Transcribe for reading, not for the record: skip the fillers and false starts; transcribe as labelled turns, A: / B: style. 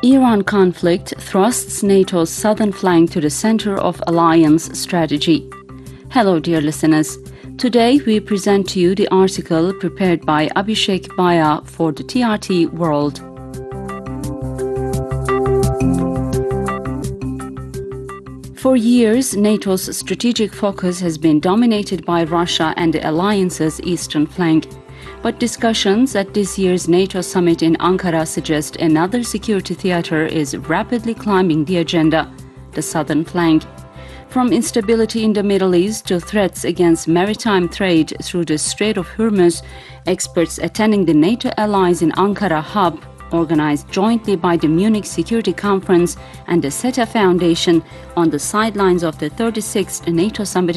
A: Iran conflict thrusts NATO's southern flank to the center of alliance strategy. Hello, dear listeners. Today we present to you the article prepared by Abhishek Baya for the TRT World. For years, NATO's strategic focus has been dominated by Russia and the alliance's eastern flank. But discussions at this year's NATO summit in Ankara suggest another security theater is rapidly climbing the agenda, the southern flank. From instability in the Middle East to threats against maritime trade through the Strait of Hormuz, experts attending the NATO allies in Ankara hub, organized jointly by the Munich Security Conference and the SETA Foundation on the sidelines of the 36th NATO summit